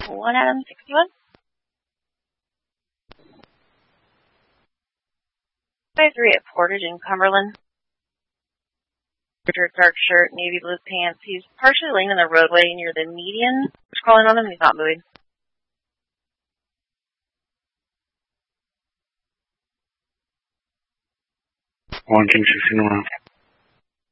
1 Adam 61. 53 at Portage in Cumberland. Dark shirt, navy blue pants. He's partially laying in the roadway near the median. He's crawling on them and he's not moving. One King 16 around.